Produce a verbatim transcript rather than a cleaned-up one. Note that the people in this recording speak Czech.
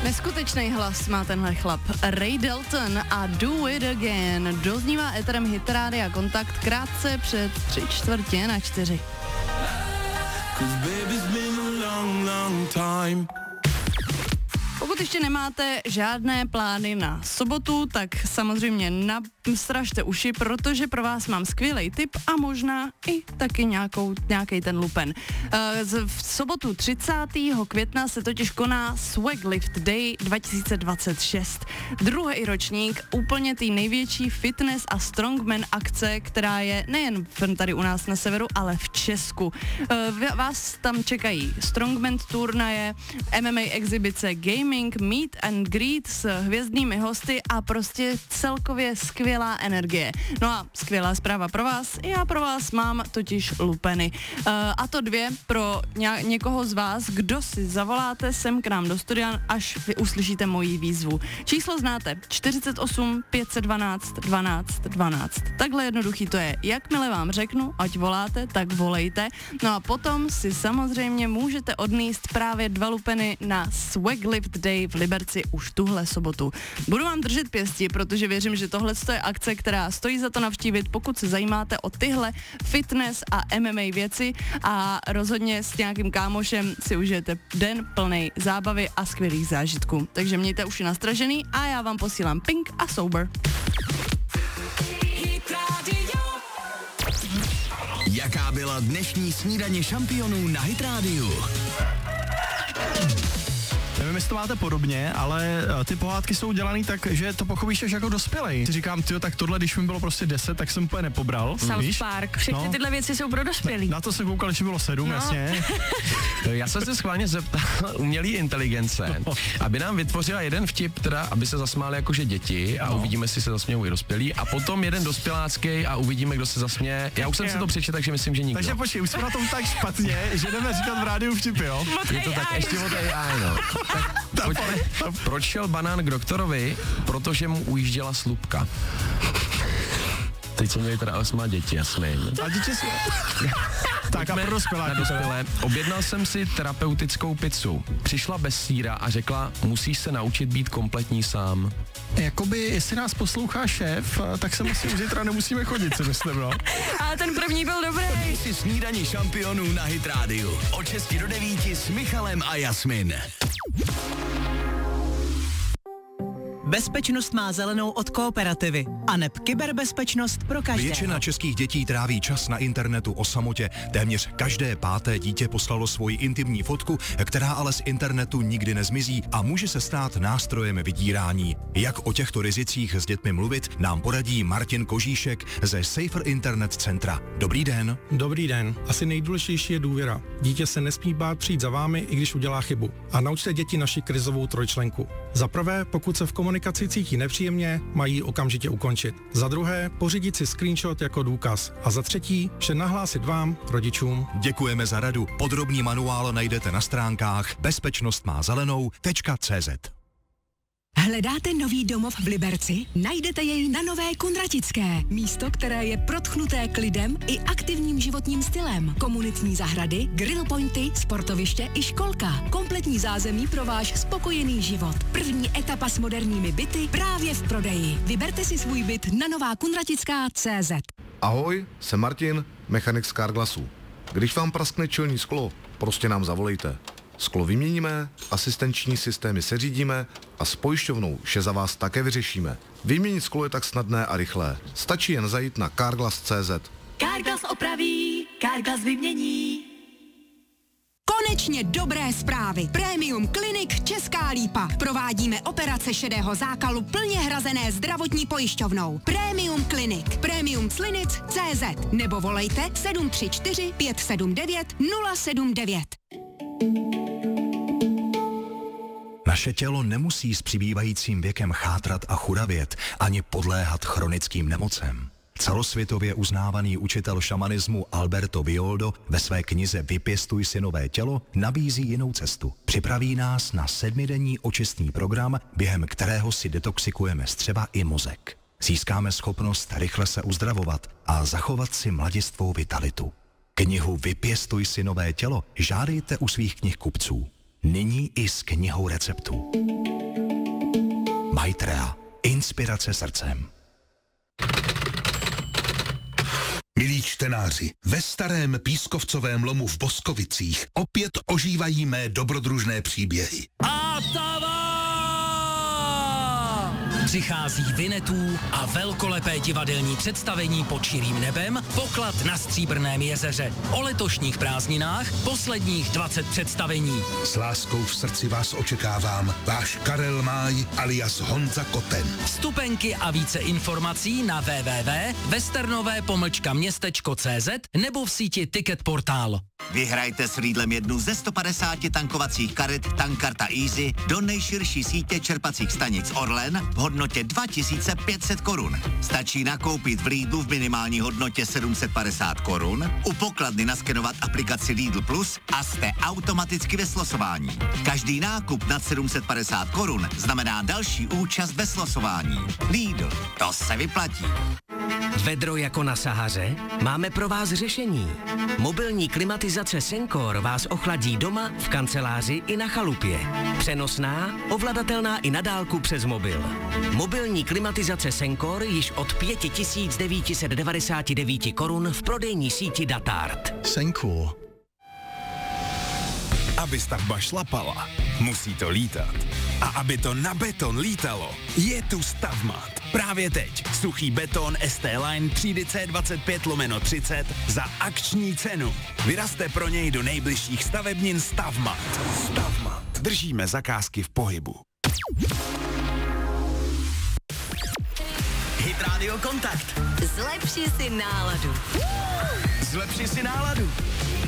Neskutečný hlas má tenhle chlap. Ray Dalton a Do It Again. Doznívá éterem Hit Rádia Kontakt krátce před tři čtvrtě na čtyři. Pokud ještě nemáte žádné plány na sobotu, tak samozřejmě nastražte uši, protože pro vás mám skvělý tip a možná i taky nějakou, nějaký ten lupen. V sobotu třicátého května se totiž koná Swag Lift Day dva tisíce dvacet šest. Druhý ročník úplně tý největší fitness a strongman akce, která je nejen tady u nás na severu, ale v Česku. Vás tam čekají strongman turnaje, M M A exibice, gaming, meet and greet s hvězdnými hosty a prostě celkově skvělá energie. No a skvělá zpráva pro vás, já pro vás mám totiž lupeny. Uh, a to dvě pro ně- někoho z vás, kdo si zavoláte sem k nám do studia, až vy uslyšíte moji výzvu. Číslo znáte, čtyřicet osm pět set dvanáct dvanáct dvanáct. Takhle jednoduchý to je. Jakmile vám řeknu, ať voláte, tak volejte. No a potom si samozřejmě můžete odníst právě dva lupeny na Swag Lift Day v Liberci už tuhle sobotu. Budu vám držet pěsti, protože věřím, že tohle je akce, která stojí za to navštívit, pokud se zajímáte o tyhle fitness a M M A věci a rozhodně s nějakým kámošem si užijete den plnej zábavy a skvělých zážitků. Takže mějte uši nastražený a já vám posílám Pink a Sober. Jaká byla dnešní snídaně šampionů na Hit Rádiu? Nevím, jestli to máte podobně, ale ty pohádky jsou dělaný tak, že to pochopíš až jako dospělej. Si říkám, tyjo, tak tohle, když mi bylo prostě deset, tak jsem úplně nepobral. South Park, všechny no. Tyhle věci jsou pro dospělí. Na to jsem koukal, když mi bylo sedm, no. Jasně. Já jsem se schválně zeptal umělý inteligence, aby nám vytvořila jeden vtip, teda, aby se zasmáli jakože děti a no. Uvidíme, jestli se zasmějou i dospělí, a potom jeden dospělácký a uvidíme, kdo se zasměje. Já už jsem si to přečetl, takže myslím, že nikdo. Takže počkej, už jsme na tom tak špatně, že jdeme říkat v rádiu vtipy, jo? Je to tak ještě od A I, no. Tak pojďme. Proč šel banán k doktorovi? Protože mu ujížděla slupka. Teď jsem měli teda osma děti, jasný. A děti jsou... Tak a pro dospěláky. dospělé. Objednal jsem si terapeutickou pizzu. Přišla bez sýra a řekla, musíš se naučit být kompletní sám. Jakoby, jestli nás poslouchá šéf, tak se musí už zítra nemusíme chodit, si myslím, no. Ale ten první byl dobrý. Dej si snídaní šampionů na Hit Rádiu. Od šesti do devíti s Michalem a Jasmin. Bezpečnost má zelenou od Kooperativy a neb kyberbezpečnost pro každého. Většina českých dětí tráví čas na internetu o samotě. Téměř každé páté dítě poslalo svoji intimní fotku, která ale z internetu nikdy nezmizí a může se stát nástrojem vydírání. Jak o těchto rizicích s dětmi mluvit, nám poradí Martin Kožíšek ze Safer Internet Centra. Dobrý den. Dobrý den. Asi nejdůležitější je důvěra. Dítě se nesmí bát přijít za vámi, i když udělá chybu. A naučte děti naši krizovou trojčlenku. Za prvé, pokud se v komunikaci cítí nepříjemně, mají okamžitě ukončit. Za druhé, pořídit si screenshot jako důkaz. A za třetí, vše nahlásit vám, rodičům. Děkujeme za radu. Podrobný manuál najdete na stránkách bezpečnostmázelenou tečka cé zet. Hledáte nový domov v Liberci? Najdete jej na Nové Kunratické. Místo, které je protchnuté klidem i aktivním životním stylem. Komunitní zahrady, grill pointy, sportoviště i školka. Kompletní zázemí pro váš spokojený život. První etapa s moderními byty právě v prodeji. Vyberte si svůj byt na nová kunratická tečka cé zet. Ahoj, jsem Martin, mechanik z Carglassu. Když vám praskne čelní sklo, prostě nám zavolejte. Sklo vyměníme, asistenční systémy seřídíme a s pojišťovnou vše za vás také vyřešíme. Vyměnit sklo je tak snadné a rychlé. Stačí jen zajít na carglass tečka cé zet. Carglass opraví, Carglass vymění. Konečně dobré zprávy. Premium Clinic Česká Lípa. Provádíme operace šedého zákalu plně hrazené zdravotní pojišťovnou. Premium Clinic. Premium Clinic tečka cé zet. Nebo volejte sedm tři čtyři pět sedm devět nula sedm devět. Naše tělo nemusí s přibývajícím věkem chátrat a churavět, ani podléhat chronickým nemocem. Celosvětově uznávaný učitel šamanismu Alberto Villoldo ve své knize Vypěstuj si nové tělo nabízí jinou cestu. Připraví nás na sedmidenní očistný program, během kterého si detoxikujeme střeva i mozek. Získáme schopnost rychle se uzdravovat a zachovat si mladistvou vitalitu. Knihu Vypěstuj si nové tělo žádejte u svých knihkupců. Nyní i s knihou receptů. Maitrea. Inspirace srdcem. Milí čtenáři, ve starém pískovcovém lomu v Boskovicích opět ožívají mé dobrodružné příběhy. A přichází Vinetů a velkolepé divadelní představení Pod širým nebem, Poklad na Stříbrném jezeře. O letošních prázdninách posledních dvacet představení. S láskou v srdci vás očekávám, váš Karel Máj alias Honza Koten. Vstupenky a více informací na w w w tečka westernové pomlčka městečko tečka cz nebo v síti Ticket Portál. Vyhrajte s Lidlem jednu ze sto padesáti tankovacích karet Tankarta Easy do nejširší sítě čerpacích stanic Orlen v hodnotě dva tisíce pět set korun. Stačí nakoupit v Lidlu v minimální hodnotě sedm set padesát korun, u pokladny naskenovat aplikaci Lidl Plus a jste automaticky ve slosování. Každý nákup nad sedm set padesát korun znamená další účast ve slosování. Lidl, to se vyplatí. Vedro jako na Sahaře? Máme pro vás řešení. Mobilní klimatizace Sencor vás ochladí doma, v kanceláři i na chalupě. Přenosná, ovladatelná i na dálku přes mobil. Mobilní klimatizace Sencor již od pět tisíc devět set devadesát devět korun v prodejní síti Datart. Sencor. Aby stavba šlapala, musí to lítat. A aby to na beton lítalo, je tu Stavmat. Právě teď suchý beton S T Line třídy C dvacet pět lomeno třicet za akční cenu. Vyrazte pro něj do nejbližších stavebnin Stavmat. Stavmat. Držíme zakázky v pohybu. Hit Radio Kontakt. Zlepši si náladu. Zlepši si náladu.